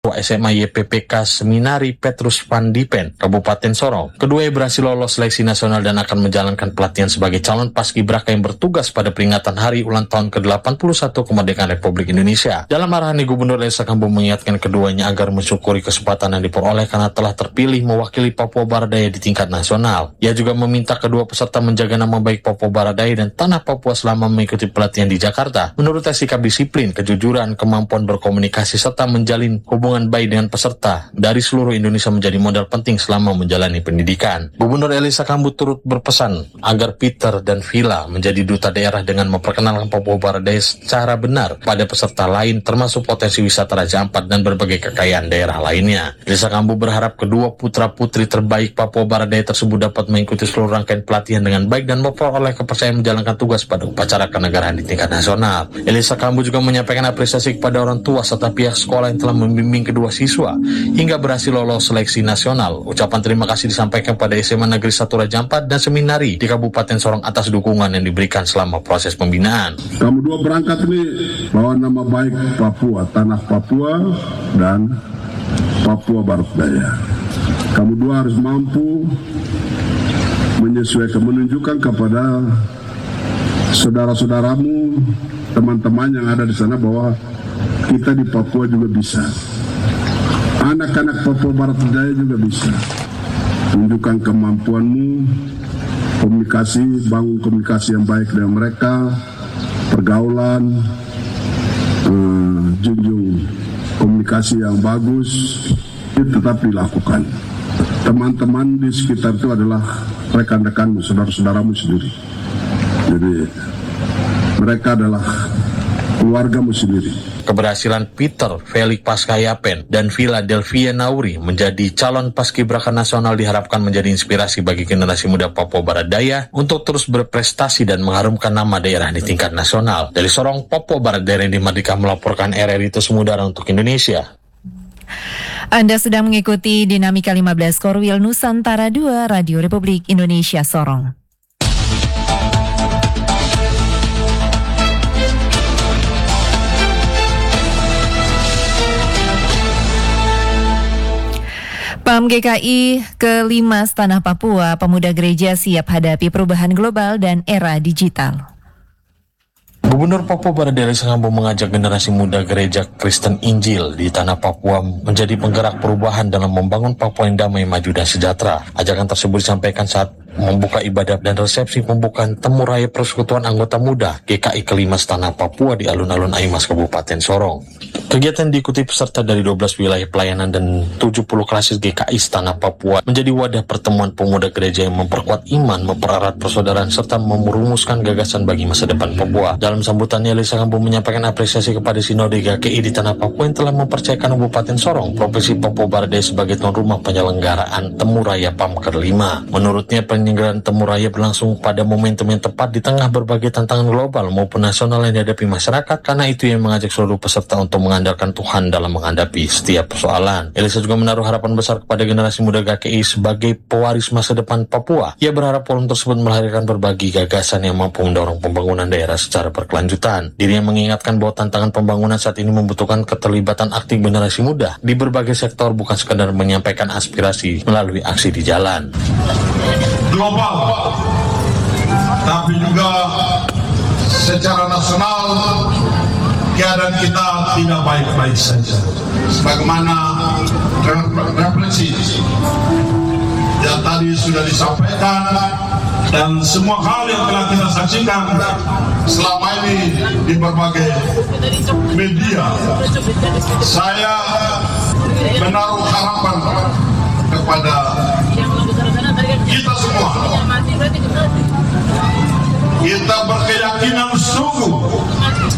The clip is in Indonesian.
SMA YPPK Seminari Petrus Van Diepen, Kabupaten Sorong. Keduanya berhasil lolos seleksi nasional dan akan menjalankan pelatihan sebagai calon paskibraka yang bertugas pada peringatan hari ulang tahun ke-81 kemerdekaan Republik Indonesia. Dalam arahannya, Gubernur Elisa Kambu mengingatkan keduanya agar mensyukuri kesempatan yang diperoleh karena telah terpilih mewakili Papua Barat Daya di tingkat nasional. Ia juga meminta kedua peserta menjaga nama baik Papua Barat Daya dan tanah Papua selama mengikuti pelatihan di Jakarta. Menurutnya, sikap disiplin, kejujuran, kemampuan berkomunikasi, serta menjalin hubungan baik dengan peserta dari seluruh Indonesia menjadi modal penting selama menjalani pendidikan. Gubernur Elisa Kambu turut berpesan agar Peter dan Vila menjadi duta daerah dengan memperkenalkan Papua Barat Daya secara benar pada peserta lain, termasuk potensi wisata Raja Ampat dan berbagai kekayaan daerah lainnya. Elisa Kambu berharap kedua putra-putri terbaik Papua Barat Daya tersebut dapat mengikuti seluruh rangkaian pelatihan dengan baik dan memperoleh kepercayaan menjalankan tugas pada upacara kenegaraan di tingkat nasional. Elisa Kambu juga menyampaikan apresiasi kepada orang tua serta pihak sekolah yang telah membimbing kedua siswa hingga berhasil lolos seleksi nasional. Ucapan terima kasih disampaikan pada SMA Negeri 1 Raja Ampat dan Seminari di Kabupaten Sorong atas dukungan yang diberikan selama proses pembinaan. Kamu dua berangkat ini bawa nama baik Papua, tanah Papua dan Papua Barat Daya. Kamu dua harus mampu menyesuaikan, menunjukkan kepada saudara-saudaramu, teman-teman yang ada di sana bahwa kita di Papua juga bisa. Anak-anak Papua Barat Daya juga bisa. Tunjukkan kemampuanmu, komunikasi, bangun komunikasi yang baik dengan mereka, pergaulan, junjung komunikasi yang bagus, itu tetap dilakukan. Teman-teman di sekitar itu adalah rekan-rekanmu, saudara-saudaramu sendiri. Jadi mereka adalah keluargamu sendiri. Keberhasilan Peter Felix Paskayapen dan Vila Delvia Nauri menjadi calon paskibraka nasional diharapkan menjadi inspirasi bagi generasi muda Papua Barat Daya untuk terus berprestasi dan mengharumkan nama daerah di tingkat nasional. Dari Sorong, Papua Barat Daya, Randy Mardika melaporkan RRI Tersumudara untuk Indonesia. Anda sedang mengikuti Dinamika 15 Korwil Nusantara 2 Radio Republik Indonesia Sorong. PAM GKI ke-5 Tanah Papua, pemuda gereja siap hadapi perubahan global dan era digital. Gubernur Papua Barat Daya Elisa Kambu mengajak generasi muda gereja Kristen Injil di Tanah Papua menjadi penggerak perubahan dalam membangun Papua yang damai, maju dan sejahtera. Ajakan tersebut disampaikan saat membuka ibadah dan resepsi pembukaan Temu Raya Persekutuan Anggota Muda GKI ke-5 Tanah Papua di alun-alun Aimas, Kabupaten Sorong. Kegiatan diikuti peserta dari 12 wilayah pelayanan dan 70 klasis GKI Tanah Papua menjadi wadah pertemuan pemuda gereja yang memperkuat iman, mempererat persaudaraan, serta merumuskan gagasan bagi masa depan Papua. Dalam sambutannya, Elisa Kambu menyampaikan apresiasi kepada Sinode GKI di Tanah Papua yang telah mempercayakan Kabupaten Sorong, Provinsi Papua Barat Daya sebagai tuan rumah penyelenggaraan Temu Raya PAM ke-5. Menurutnya, penyelenggaraan Temu Raya berlangsung pada momentum yang tepat di tengah berbagai tantangan global maupun nasional yang dihadapi masyarakat, karena itu yang mengajak seluruh peserta untuk mengandalkan Tuhan dalam menghadapi setiap persoalan. Elisa juga menaruh harapan besar kepada generasi muda GKI sebagai pewaris masa depan Papua. Ia berharap forum tersebut melahirkan berbagai gagasan yang mampu mendorong pembangunan daerah secara berkelanjutan. Dirinya mengingatkan bahwa tantangan pembangunan saat ini membutuhkan keterlibatan aktif generasi muda di berbagai sektor, bukan sekadar menyampaikan aspirasi melalui aksi di jalan. Global, tapi juga secara nasional keadaan kita tidak baik-baik saja. Sebagaimana refleksi yang tadi sudah disampaikan dan semua hal yang telah kita saksikan selama ini di berbagai media, saya menaruh harapan kepada